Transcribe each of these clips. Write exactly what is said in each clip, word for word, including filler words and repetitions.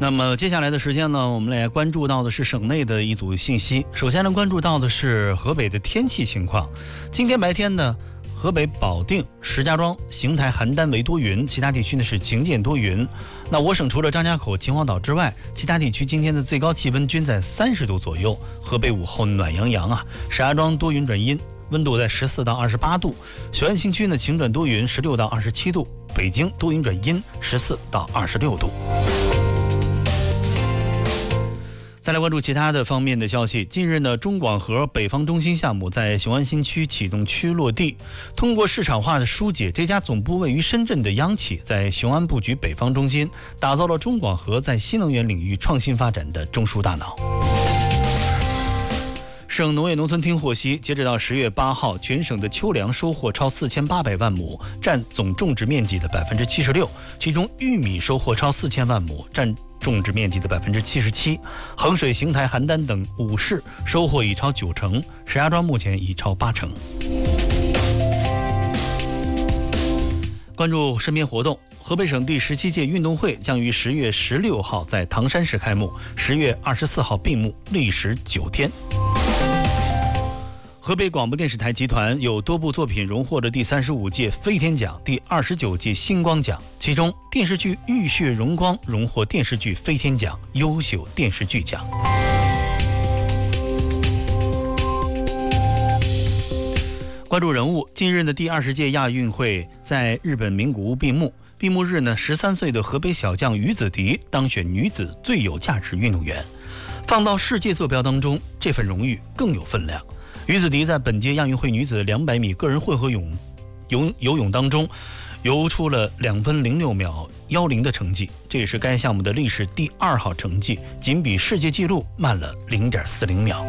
那么接下来的时间呢，我们来关注到的是省内的一组信息。首先呢，关注到的是河北的天气情况。今天白天呢，河北保定、石家庄、邢台、邯郸为多云，其他地区呢是晴间多云。那我省除了张家口、秦皇岛之外，其他地区今天的最高气温均在三十度左右。河北午后暖洋洋啊，石家庄多云转阴，温度在十四到二十八度。雄安新区呢晴转多云，十六到二十七度。北京多云转阴，十四到二十六度。再来关注其他的方面的消息。近日呢，中广核北方中心项目在雄安新区启动区落地，通过市场化的疏解，这家总部位于深圳的央企在雄安布局北方中心，打造了中广核在新能源领域创新发展的中枢大脑。省农业农村厅获悉，截止到十月八号，全省的秋粮收获超四千八百万亩，占总种植面积的百分之七十六，其中玉米收获超四千万亩，占种植面积的百分之七十七。衡水、邢台、邯郸等五市收获已超九成，石家庄目前已超八成。关注身边活动。河北省第十七届运动会将于十月十六号在唐山市开幕，十月二十四号闭幕，历时九天。河北广播电视台集团有多部作品荣获了第三十五届飞天奖、第二十九届星光奖，其中电视剧《浴血荣光》荣获电视剧飞天奖优秀电视剧奖。关注人物，近日的第二十届亚运会在日本名古屋闭幕。闭幕日呢，十三岁的河北小将于子迪当选女子最有价值运动员。放到世界坐标当中，这份荣誉更有分量。于子迪在本届亚运会女子两百米个人混合泳游游泳当中，游出了两分零六秒幺零的成绩，这也是该项目的历史第二好成绩，仅比世界纪录慢了零点四零秒。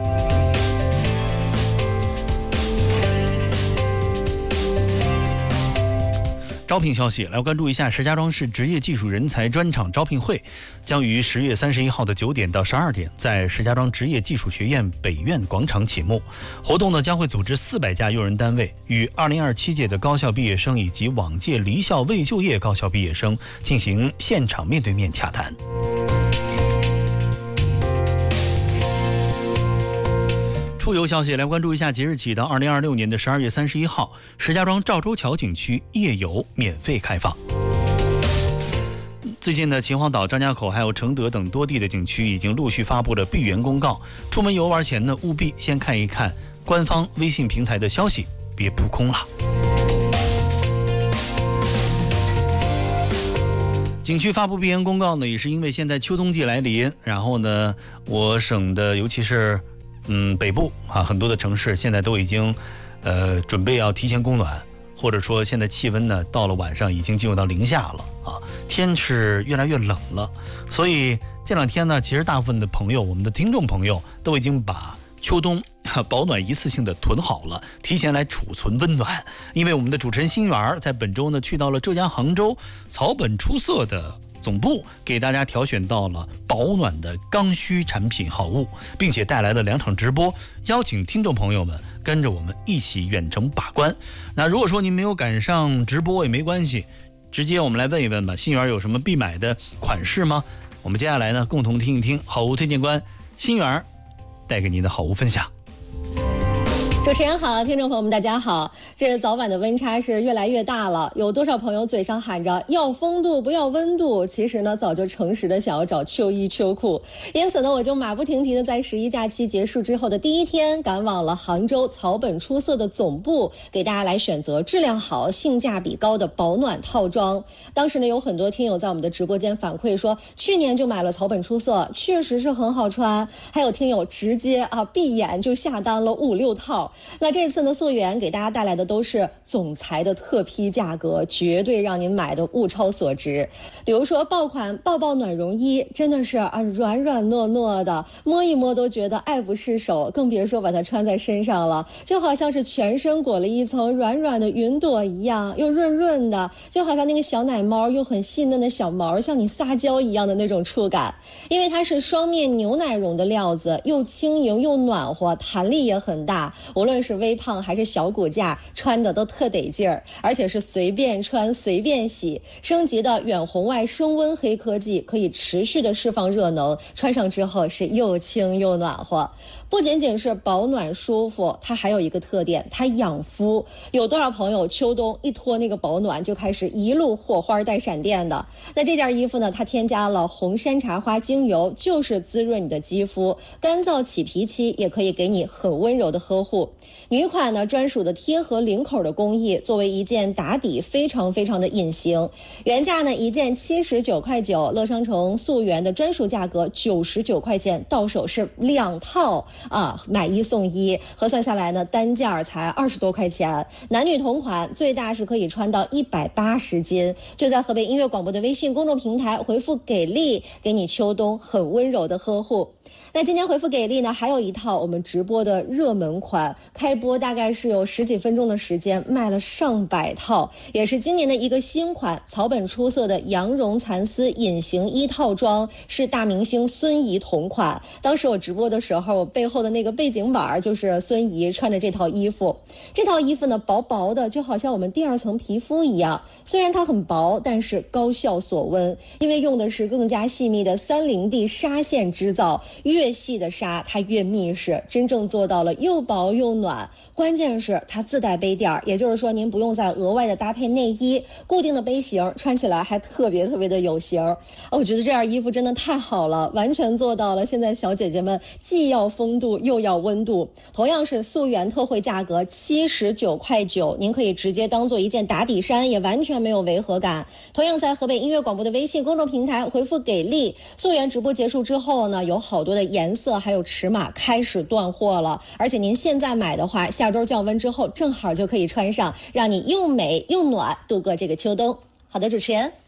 招聘消息，来关注一下石家庄市职业技术人才专场招聘会，将于十月三十一号的九点到十二点，在石家庄职业技术学院北院广场启幕。活动呢将会组织四百家用人单位与二零二七届的高校毕业生以及往届离校未就业高校毕业生进行现场面对面洽谈。出游消息，来关注一下即日起到二零二六年的十二月三十一号，石家庄赵州桥景区夜游免费开放。最近呢，秦皇岛、张家口还有承德等多地的景区已经陆续发布了闭园公告，出门游玩前呢，务必先看一看官方微信平台的消息，别扑空了。景区发布闭园公告呢，也是因为现在秋冬季来临，然后呢，我省的尤其是嗯，北部啊，很多的城市现在都已经，呃，准备要提前供暖，或者说现在气温呢，到了晚上已经进入到零下了啊，天是越来越冷了。所以这两天呢，其实大部分的朋友，我们的听众朋友都已经把秋冬保暖一次性的囤好了，提前来储存温暖。因为我们的主持人新源在本周呢，去到了浙江杭州草本出色的总部，给大家挑选到了保暖的刚需产品好物，并且带来了两场直播，邀请听众朋友们跟着我们一起远程把关。那如果说您没有赶上直播也没关系，直接我们来问一问吧，新源有什么必买的款式吗？我们接下来呢，共同听一听好物推荐官新源带给您的好物分享。 主持人好，听众朋友们大家好。这早晚的温差是越来越大了，有多少朋友嘴上喊着要风度不要温度，其实呢早就诚实的想要找秋衣秋裤。因此呢，我就马不停蹄的在十一假期结束之后的第一天，赶往了杭州草本出色的总部，给大家来选择质量好、性价比高的保暖套装。当时呢，有很多听友在我们的直播间反馈说，去年就买了草本出色，确实是很好穿。还有听友直接啊闭眼就下单了五六套。那这次呢，溯源给大家带来的都是总裁的特批价格，绝对让您买的物超所值。比如说爆款抱抱暖绒衣，真的是啊软软糯糯的，摸一摸都觉得爱不释手，更别说把它穿在身上了，就好像是全身裹了一层软软的云朵一样，又润润的，就好像那个小奶猫又很细嫩的小毛向你撒娇一样的那种触感。因为它是双面牛奶绒的料子，又轻盈又暖和，弹力也很大。无无论是微胖还是小骨架，穿的都特得劲儿，而且是随便穿随便洗。升级的远红外升温黑科技可以持续的释放热能，穿上之后是又轻又暖和。不仅仅是保暖舒服，它还有一个特点，它养肤。有多少朋友秋冬一脱那个保暖就开始一路火花带闪电的？那这件衣服呢，它添加了红山茶花精油，就是滋润你的肌肤，干燥起皮期也可以给你很温柔的呵护。女款呢专属的贴合领口的工艺，作为一件打底非常非常的隐形。原价呢一件七十九块九，乐商城溯源的专属价格九十九块钱，到手是两套啊，买一送一，核算下来呢单价才二十多块钱。男女同款，最大是可以穿到一百八十斤。就在河北音乐广播的微信公众平台回复给力，给你秋冬很温柔的呵护。那今天回复给力呢，还有一套我们直播的热门款，开播大概是有十几分钟的时间，卖了上百套，也是今年的一个新款，草本出色的羊绒蚕丝隐形衣套装，是大明星孙怡同款。当时我直播的时候，我背后的那个背景板就是孙怡穿着这套衣服。这套衣服呢，薄薄的，就好像我们第二层皮肤一样，虽然它很薄，但是高效锁温，因为用的是更加细密的三零 D 纱线织造，越细的纱它越密实，真正做到了又薄又暖。关键是它自带杯垫，也就是说您不用再额外的搭配内衣，固定的杯型，穿起来还特别特别的有型。哦，我觉得这件衣服真的太好了，完全做到了现在小姐姐们既要风度又要温度。同样是溯源特惠价格七十九块九，您可以直接当做一件打底衫，也完全没有违和感。同样在河北音乐广播的微信公众平台回复给力，溯源直播结束之后呢，有好多的颜色还有尺码开始断货了，而且您现在买的话，下周降温之后正好就可以穿上，让你又美又暖度过这个秋冬。好的，主持人。